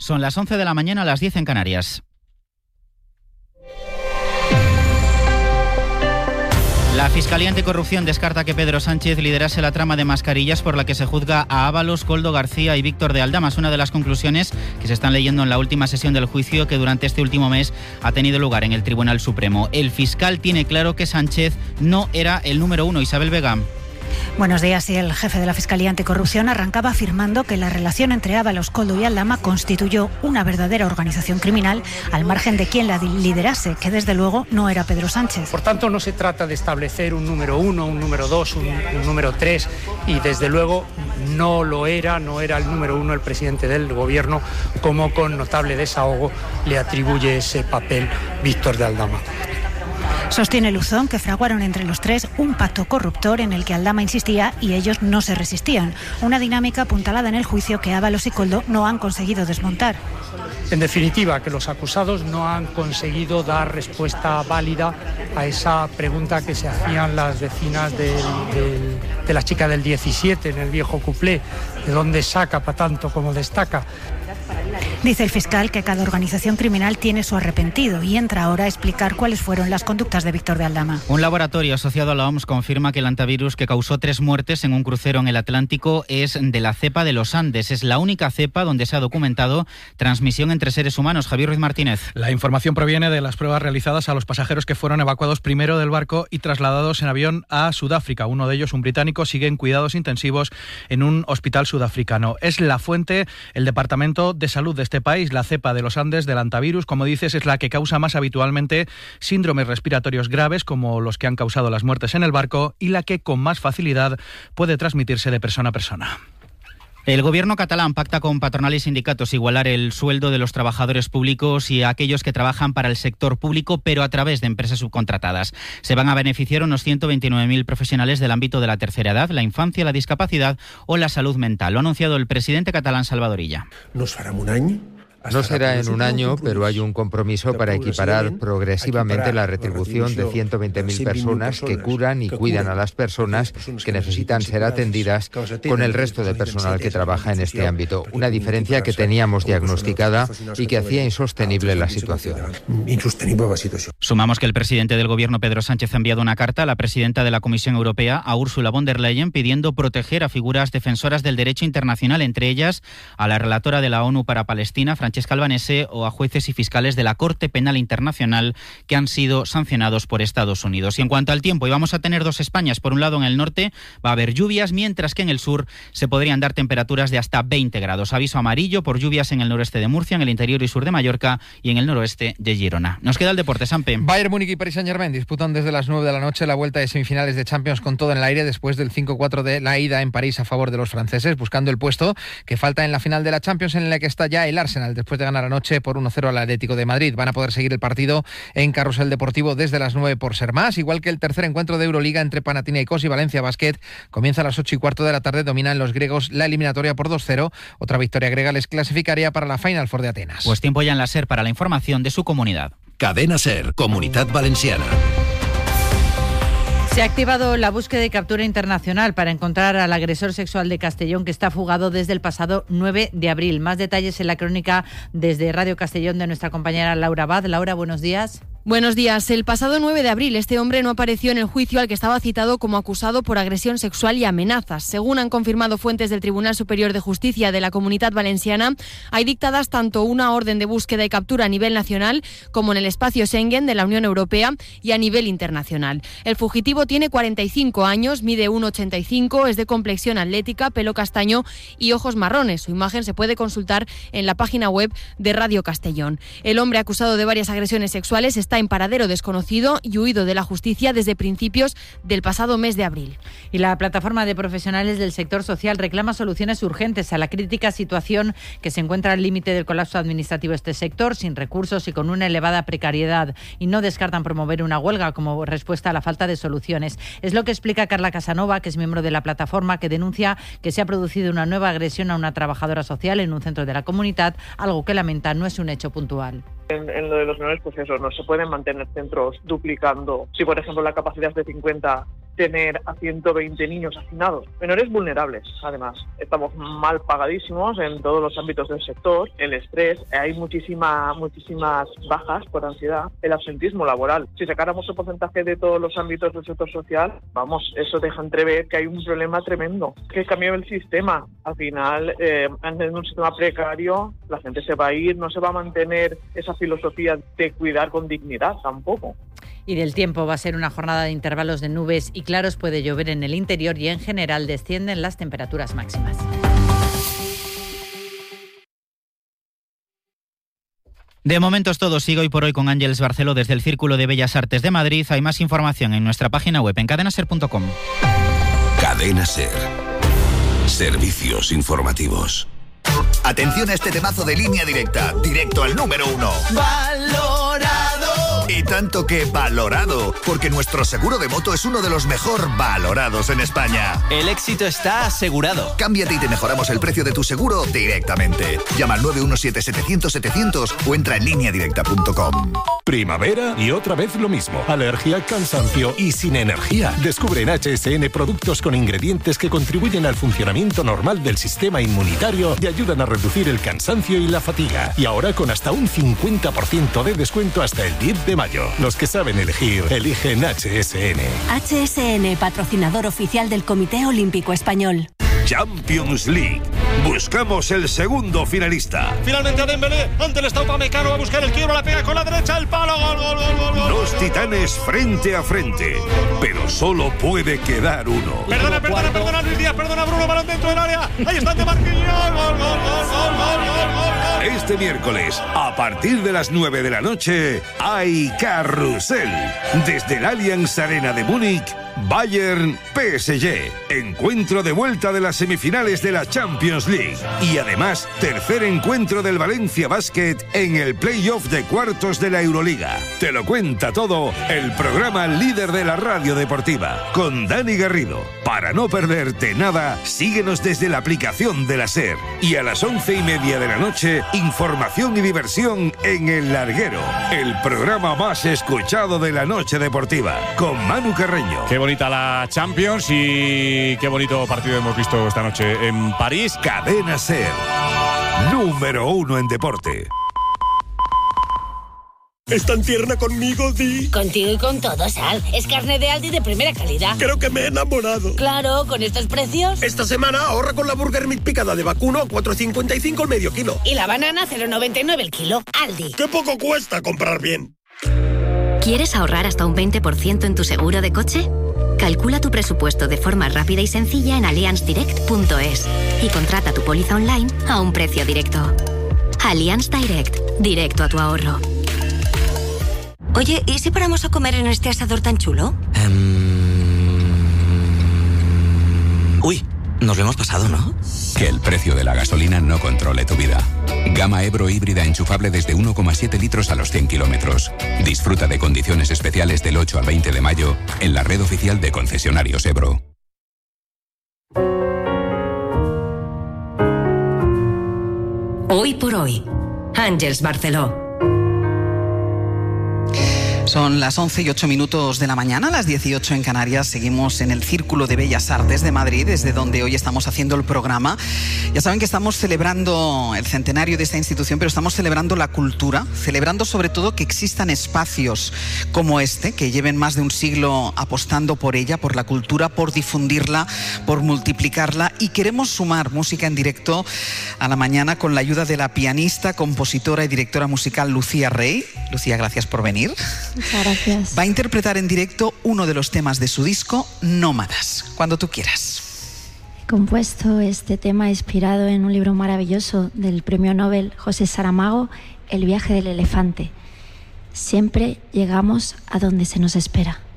Son las 11 de la mañana, las 10 en Canarias. La Fiscalía Anticorrupción descarta que Pedro Sánchez liderase la trama de mascarillas por la que se juzga a Ábalos, Koldo García y Víctor de Aldama. Es una de las conclusiones que se están leyendo en la última sesión del juicio que durante este último mes ha tenido lugar en el Tribunal Supremo. El fiscal tiene claro que Sánchez no era el número uno. Isabel Vega. Buenos días. Y el jefe de la Fiscalía Anticorrupción arrancaba afirmando que la relación entre Ábalos, Koldo y Aldama constituyó una verdadera organización criminal al margen de quien la liderase, que desde luego no era Pedro Sánchez. Por tanto, no se trata de establecer un número uno, un número dos, un número tres, y desde luego no era el número uno el presidente del gobierno, como con notable desahogo le atribuye ese papel Víctor de Aldama. Sostiene Luzón que fraguaron entre los tres un pacto corruptor en el que Aldama insistía y ellos no se resistían. Una dinámica apuntalada en el juicio que Ábalos y Koldo no han conseguido desmontar. En definitiva, que los acusados no han conseguido dar respuesta válida a esa pregunta que se hacían las vecinas de la chica del 17 en el viejo cuplé, de dónde saca para tanto como destaca. Dice el fiscal que cada organización criminal tiene su arrepentido y entra ahora a explicar cuáles fueron las conductas de Víctor de Aldama. Un laboratorio asociado a la OMS confirma que el hantavirus que causó 3 muertes en un crucero en el Atlántico es de la cepa de los Andes. Es la única cepa donde se ha documentado transmisión entre seres humanos. Javier Ruiz Martínez. La información proviene de las pruebas realizadas a los pasajeros que fueron evacuados primero del barco y trasladados en avión a Sudáfrica. Uno de ellos, un británico, sigue en cuidados intensivos en un hospital sudafricano. Es la fuente, el Departamento de Salud de este país. La cepa de los Andes del hantavirus, como dices, es la que causa más habitualmente síndromes respiratorios graves, como los que han causado las muertes en el barco, y la que con más facilidad puede transmitirse de persona a persona. El gobierno catalán pacta con patronal y sindicatos igualar el sueldo de los trabajadores públicos y aquellos que trabajan para el sector público, pero a través de empresas subcontratadas. Se van a beneficiar unos 129.000 profesionales del ámbito de la tercera edad, la infancia, la discapacidad o la salud mental. Lo ha anunciado el presidente catalán Salvador Illa. No será en un año, pero hay un compromiso para equiparar progresivamente la retribución de 120.000 personas que curan y cuidan a las personas que necesitan ser atendidas con el resto de personal que trabaja en este ámbito. Una diferencia que teníamos diagnosticada y que hacía insostenible la situación. Sumamos que el presidente del gobierno, Pedro Sánchez, ha enviado una carta a la presidenta de la Comisión Europea, a Ursula von der Leyen, pidiendo proteger a figuras defensoras del derecho internacional, entre ellas a la relatora de la ONU para Palestina, Francesca Albanese, o a jueces y fiscales de la Corte Penal Internacional que han sido sancionados por Estados Unidos. Y en cuanto al tiempo, y vamos a tener dos Españas. Por un lado, en el norte va a haber lluvias, mientras que en el sur se podrían dar temperaturas de hasta 20 grados. Aviso amarillo por lluvias en el noroeste de Murcia, en el interior y sur de Mallorca y en el noroeste de Girona. Nos queda el deporte, Sampe. Bayern Múnich y Paris Saint-Germain disputan desde las 9 de la noche la vuelta de semifinales de Champions con todo en el aire después del 5-4 de la ida en París a favor de los franceses, buscando el puesto que falta en la final de la Champions, en la que está ya el Arsenal después de ganar anoche por 1-0 al Atlético de Madrid. Van a poder seguir el partido en Carrusel Deportivo desde las 9 por ser más, igual que el tercer encuentro de Euroliga entre Panathinaikos y Valencia Basket. Comienza a las 8:15 de la tarde, dominan los griegos la eliminatoria por 2-0. Otra victoria griega les clasificaría para la Final Four de Atenas. Pues tiempo ya en la SER para la información de su comunidad. Cadena SER, Comunidad Valenciana. Se ha activado la búsqueda y captura internacional para encontrar al agresor sexual de Castellón, que está fugado desde el pasado 9 de abril. Más detalles en la crónica desde Radio Castellón de nuestra compañera Laura Abad. Laura, buenos días. Buenos días. El pasado 9 de abril este hombre no apareció en el juicio al que estaba citado como acusado por agresión sexual y amenazas. Según han confirmado fuentes del Tribunal Superior de Justicia de la Comunidad Valenciana, hay dictadas tanto una orden de búsqueda y captura a nivel nacional como en el espacio Schengen de la Unión Europea y a nivel internacional. El fugitivo tiene 45 años, mide 1,85, es de complexión atlética, pelo castaño y ojos marrones. Su imagen se puede consultar en la página web de Radio Castellón. El hombre acusado de varias agresiones sexuales está en paradero desconocido y huido de la justicia desde principios del pasado mes de abril. Y la plataforma de profesionales del sector social reclama soluciones urgentes a la crítica situación que se encuentra al límite del colapso administrativo este sector, sin recursos y con una elevada precariedad, y no descartan promover una huelga como respuesta a la falta de soluciones. Es lo que explica Carla Casanova, que es miembro de la plataforma, que denuncia que se ha producido una nueva agresión a una trabajadora social en un centro de la comunidad, algo que lamenta no es un hecho puntual. En lo de los menores, pues eso, no se pueden mantener centros duplicando. Si, por ejemplo, la capacidad es de 50 tener a 120 niños hacinados. Menores vulnerables, además. Estamos mal pagadísimos en todos los ámbitos del sector. El estrés, hay muchísimas bajas por ansiedad. El absentismo laboral. Si sacáramos el porcentaje de todos los ámbitos del sector social, vamos, eso deja entrever que hay un problema tremendo. Que cambie el sistema. Al final, en un sistema precario, la gente se va a ir, no se va a mantener esa filosofía de cuidar con dignidad tampoco. Y del tiempo, va a ser una jornada de intervalos de nubes y claros, puede llover en el interior y en general descienden las temperaturas máximas. De momento es todo. Sigo hoy por hoy con Ángeles Barceló desde el Círculo de Bellas Artes de Madrid. Hay más información en nuestra página web en cadenaser.com. Cadena Ser. Servicios informativos. Atención a este temazo de Línea Directa, directo al número 1. ¡Valorado! Y tanto que valorado, porque nuestro seguro de moto es uno de los mejor valorados en España. El éxito está asegurado. Cámbiate y te mejoramos el precio de tu seguro directamente. Llama al 917-700-700 o entra en lineadirecta.com. Primavera y otra vez lo mismo. Alergia, cansancio y sin energía. Descubre en HSN productos con ingredientes que contribuyen al funcionamiento normal del sistema inmunitario y ayudan a reducir el cansancio y la fatiga. Y ahora con hasta un 50% de descuento hasta el 10 de mayo. Los que saben elegir, eligen HSN. HSN, patrocinador oficial del Comité Olímpico Español. Champions League. Buscamos el segundo finalista. Finalmente a Dembélé, ante el estado Upamecano, va a buscar el quiebro, la pega con la derecha, el palo, gol. Dos titanes frente a frente, pero solo puede quedar uno. Perdona Luis Díaz, perdona Bruno, balón dentro del área. Ahí está de Marquinhos, gol. Este miércoles, a partir de las 9 de la noche, hay carrusel. Desde el Allianz Arena de Múnich, Bayern PSG, encuentro de vuelta de las semifinales de la Champions League y además tercer encuentro del Valencia Basket en el playoff de cuartos de la Euroliga. Te lo cuenta todo el programa líder de la radio deportiva con Dani Garrido. Para no perderte nada, síguenos desde la aplicación de la SER y a las 11:30 de la noche, información y diversión en El Larguero, el programa más escuchado de la noche deportiva con Manu Carreño. Qué bonita la Champions y qué bonito partido hemos visto esta noche en París. Cadena SER, número 1 en deporte. ¿Es tan tierna conmigo, Di? Contigo y con todo, Sal. Es carne de Aldi de primera calidad. Creo que me he enamorado. Claro, con estos precios. Esta semana ahorra con la Burger Meat picada de vacuno a 4,55 el medio kilo. Y la banana a 0,99 el kilo. Aldi. ¡Qué poco cuesta comprar bien! ¿Quieres ahorrar hasta un 20% en tu seguro de coche? Calcula tu presupuesto de forma rápida y sencilla en allianzdirect.es y contrata tu póliza online a un precio directo. Allianz Direct, directo a tu ahorro. Oye, ¿y si paramos a comer en este asador tan chulo? Uy, nos lo hemos pasado, ¿no? Que el precio de la gasolina no controle tu vida. Gama Ebro híbrida enchufable desde 1,7 litros a los 100 kilómetros. Disfruta de condiciones especiales del 8 al 20 de mayo en la red oficial de concesionarios Ebro. Hoy por hoy, Ángeles Barceló. Son las 11:08 de la mañana, las 18 en Canarias. Seguimos en el Círculo de Bellas Artes de Madrid, desde donde hoy estamos haciendo el programa. Ya saben que estamos celebrando el centenario de esta institución, pero estamos celebrando la cultura, celebrando sobre todo que existan espacios como este, que lleven más de un siglo apostando por ella, por la cultura, por difundirla, por multiplicarla. Y queremos sumar música en directo a la mañana con la ayuda de la pianista, compositora y directora musical Lucía Rey. Lucía, gracias por venir. Muchas gracias. Va a interpretar en directo uno de los temas de su disco, Nómadas, cuando tú quieras. He compuesto este tema inspirado en un libro maravilloso del premio Nobel José Saramago, El viaje del elefante. Siempre llegamos a donde se nos espera.